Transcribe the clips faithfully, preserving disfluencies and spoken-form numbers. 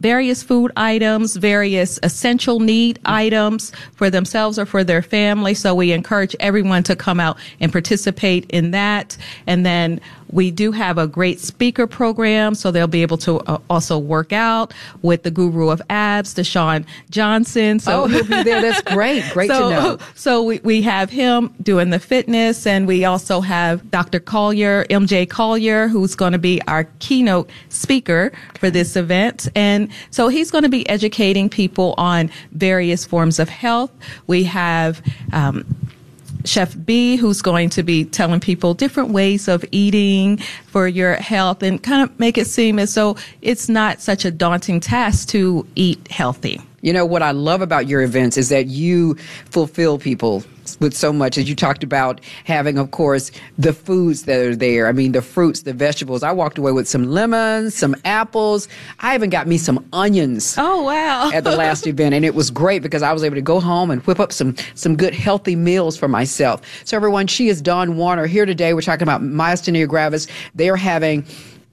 various food items, various essential need items for themselves or for their family. So we encourage everyone to come out and participate in that. And then we do have a great speaker program, so they'll be able to uh, also work out with the guru of abs, Deshaun Johnson. So oh, he'll be there. That's great. Great so, to know. So we, we have him doing the fitness, and we also have Doctor Collier, M J Collier, who's going to be our keynote speaker for this event. And so he's going to be educating people on various forms of health. We have um, Chef B, who's going to be telling people different ways of eating for your health and kind of make it seem as though it's not such a daunting task to eat healthy. You know, what I love about your events is that you fulfill people with so much. As you talked about having, of course, the foods that are there. I mean, the fruits, the vegetables. I walked away with some lemons, some apples. I even got me some onions. Oh, wow. At the last event. And it was great because I was able to go home and whip up some, some good healthy meals for myself. So everyone, she is Dawn Warner here today. We're talking about myasthenia gravis. They are having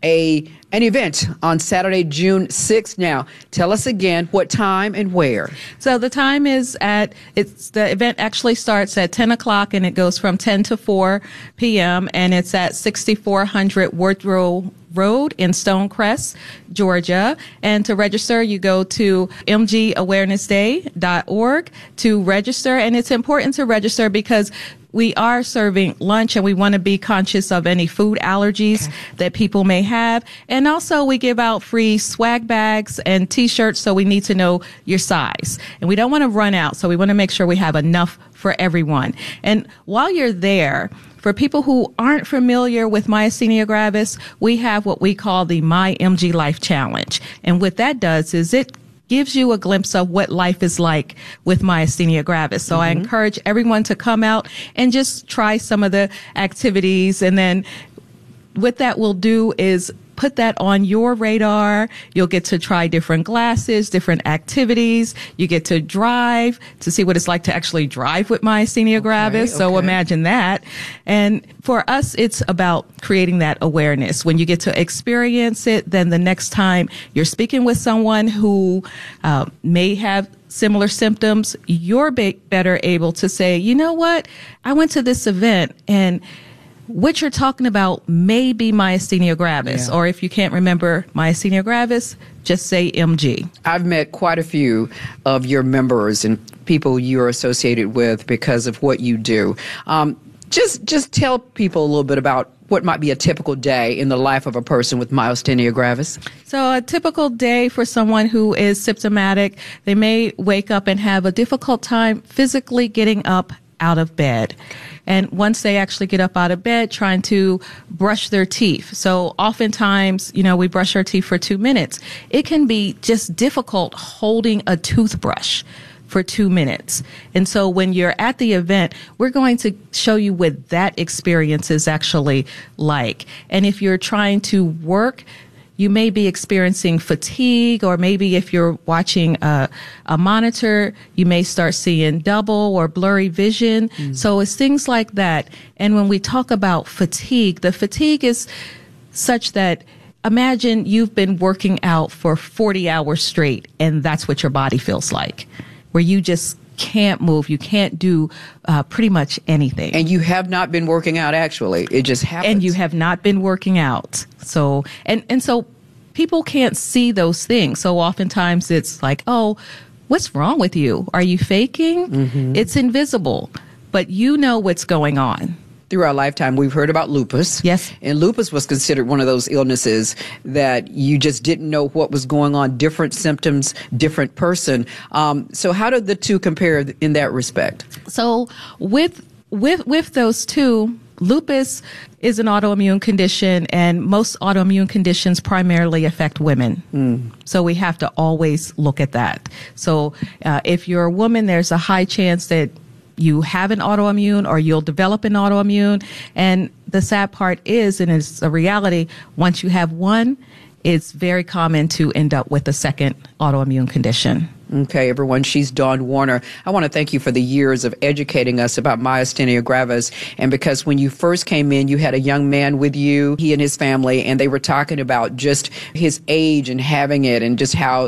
a an event on Saturday, June sixth. Now, tell us again what time and where. So the time is at, it's, the event actually starts at ten o'clock and it goes from ten to four p.m. and it's at sixty-four hundred Wardrow Road in Stonecrest, Georgia. And to register, you go to m g awareness day dot org to register. And it's important to register because we are serving lunch and we want to be conscious of any food allergies okay. that people may have. And also we give out free swag bags and t-shirts, so we need to know your size. And we don't want to run out, so we want to make sure we have enough for everyone. And while you're there, for people who aren't familiar with myasthenia gravis, we have what we call the My M G Life Challenge. And what that does is it gives you a glimpse of what life is like with myasthenia gravis. So mm-hmm. I encourage everyone to come out and just try some of the activities. And then what that will do is put that on your radar. You'll get to try different glasses, different activities. You get to drive to see what it's like to actually drive with myasthenia okay, gravis. So okay. imagine that. And for us, it's about creating that awareness. When you get to experience it, then the next time you're speaking with someone who uh, may have similar symptoms, you're be- better able to say, you know what, I went to this event and what you're talking about may be myasthenia gravis, yeah. or if you can't remember myasthenia gravis, just say M G. I've met quite a few of your members and people you're associated with because of what you do. Um, just, just tell people a little bit about what might be a typical day in the life of a person with myasthenia gravis. So a typical day for someone who is symptomatic, they may wake up and have a difficult time physically getting up out of bed. And once they actually get up out of bed, trying to brush their teeth. So oftentimes, you know, we brush our teeth for two minutes. It can be just difficult holding a toothbrush for two minutes. And so when you're at the event, we're going to show you what that experience is actually like. And if you're trying to work, you may be experiencing fatigue, or maybe if you're watching a, a monitor, you may start seeing double or blurry vision. Mm. So it's things like that. And when we talk about fatigue, the fatigue is such that imagine you've been working out for forty hours straight, and that's what your body feels like, where you just can't move. You can't do uh, pretty much anything. And you have not been working out, actually. It just happens. And you have not been working out. So, and, and so people can't see those things. So oftentimes it's like, oh, what's wrong with you? Are you faking? Mm-hmm. It's invisible, but you know what's going on. Through our lifetime, we've heard about lupus. Yes. And lupus was considered one of those illnesses that you just didn't know what was going on, different symptoms, different person. Um, so how did the two compare in that respect? So with with with those two, lupus is an autoimmune condition, and most autoimmune conditions primarily affect women. Mm. So we have to always look at that. So uh, if you're a woman, there's a high chance that you have an autoimmune or you'll develop an autoimmune. And the sad part is, and it's a reality, once you have one, it's very common to end up with a second autoimmune condition. Okay, everyone, she's Dawn Warner. I want to thank you for the years of educating us about myasthenia gravis. And because when you first came in, you had a young man with you, he and his family, and they were talking about just his age and having it and just how